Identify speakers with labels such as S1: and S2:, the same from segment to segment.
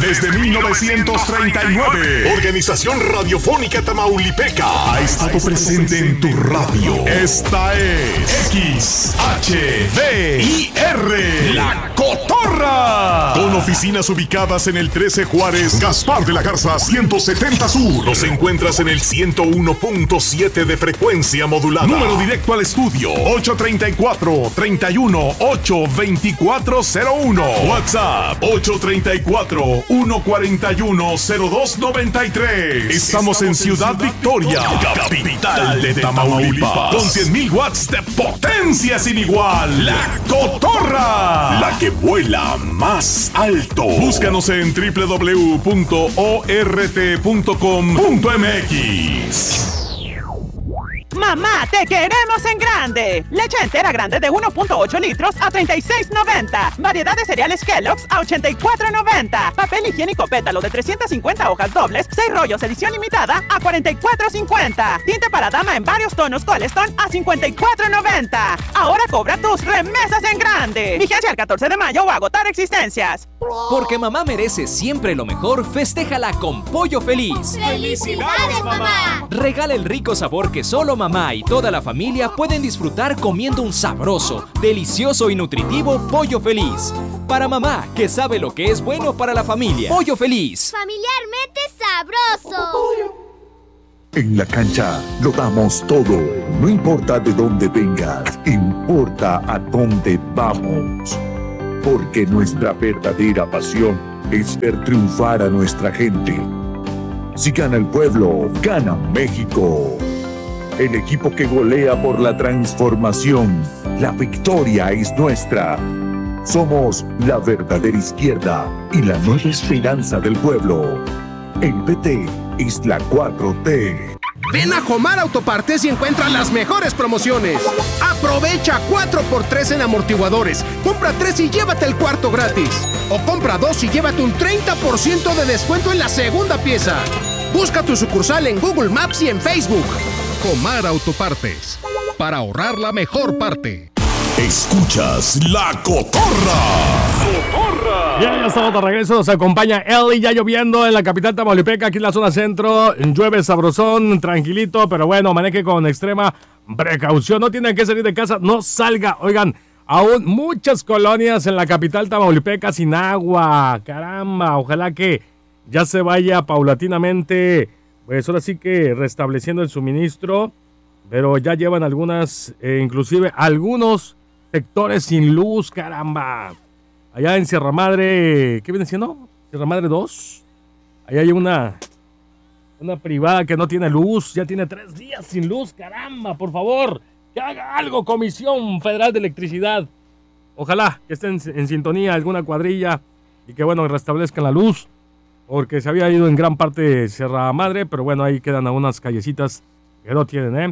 S1: desde 1939. Organización Radiofónica Tamaulipeca ha estado presente en tu radio. Esta es XHDIR, La Cotorra. Con oficinas ubicadas en el 13 Juárez, Gaspar de la Garza 170 Sur. Nos encuentras en el 101.7 de frecuencia modulada. Número directo al estudio 834-31-82401. WhatsApp 834-141-0293. Estamos en Ciudad Victoria, capital de Tamaulipas, con 100,000 watts de potencia sin igual. La Cotorra, la que vuela más alto. Búscanos en www.ort.com.mx.
S2: Mamá, te queremos en grande. Leche entera grande de 1.8 litros a $36.90. Variedad de cereales Kellogg's a $84.90. Papel higiénico pétalo de 350 hojas dobles, 6 rollos edición limitada a $44.50. Tinte para dama en varios tonos Coleston a $54.90. Ahora cobra tus remesas en grande. Vigencia el 14 de mayo o agotar existencias.
S3: Porque mamá merece siempre lo mejor, festéjala con Pollo Feliz.
S4: ¡Felicidades, mamá!
S3: Regala el rico sabor que solo mamá y toda la familia pueden disfrutar comiendo un sabroso, delicioso y nutritivo Pollo Feliz. Para mamá, que sabe lo que es bueno para la familia. Pollo Feliz.
S4: Familiarmente sabroso.
S5: En la cancha lo damos todo. No importa de dónde vengas, importa a dónde vamos. Porque nuestra verdadera pasión es ver triunfar a nuestra gente. Si gana el pueblo, gana México. El equipo que golea por la transformación. La victoria es nuestra. Somos la verdadera izquierda y la nueva esperanza del pueblo. El PT es la 4T.
S6: Ven a Jomar Autopartes y encuentra las mejores promociones. Aprovecha 4x3 en amortiguadores. Compra 3 y llévate el cuarto gratis. O compra 2 y llévate un 30% de descuento en la segunda pieza. Busca tu sucursal en Google Maps y en Facebook. Jomar Autopartes, para ahorrar la mejor parte.
S1: Escuchas La Cotorra.
S7: Bien, ya estamos de regreso, nos acompaña Eli, ya lloviendo en la capital tamaulipeca, aquí en la zona centro, llueve sabrosón, tranquilito, pero bueno, maneje con extrema precaución, no tienen que salir de casa, no salga, oigan, aún muchas colonias en la capital tamaulipeca sin agua, caramba, ojalá que ya se vaya paulatinamente, pues ahora sí que restableciendo el suministro, pero ya llevan algunas, inclusive algunos sectores sin luz, caramba. Allá en Sierra Madre, ¿qué viene siendo? Sierra Madre 2. Allá hay una privada que no tiene luz, ya tiene 3 días sin luz, caramba, por favor, que haga algo Comisión Federal de Electricidad. Ojalá que estén en sintonía alguna cuadrilla y que bueno, restablezcan la luz, porque se había ido en gran parte de Sierra Madre, pero bueno, ahí quedan algunas callecitas que no tienen,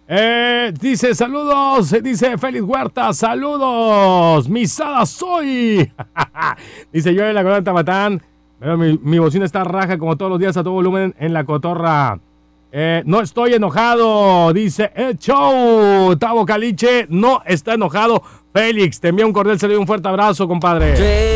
S7: dice, saludos, dice Félix Huerta, saludos, misada soy. Dice, yo en la Colonia Tamatán, pero mi bocina está raja como todos los días a todo volumen en La Cotorra. No estoy enojado, dice el Tavo Caliche, no está enojado. Félix, te envío un cordial saludo y un fuerte abrazo, compadre.